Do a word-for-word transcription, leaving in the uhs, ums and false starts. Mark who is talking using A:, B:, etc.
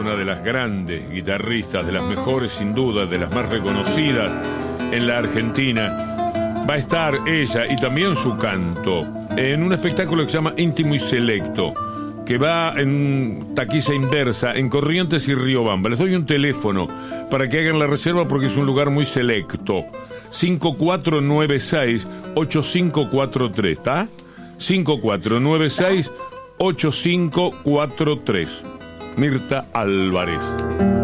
A: una de las grandes guitarristas, de las mejores sin duda, de las más reconocidas en la Argentina. Va a estar ella y también su canto en un espectáculo que se llama Íntimo y Selecto, que va en taquiza inversa en Corrientes y Riobamba. Les doy un teléfono para que hagan la reserva porque es un lugar muy selecto. cinco cuatro nueve seis ocho cinco cuatro tres, ¿está? cinco cuatro nueve seis ocho cinco cuatro tres. Mirta Álvarez.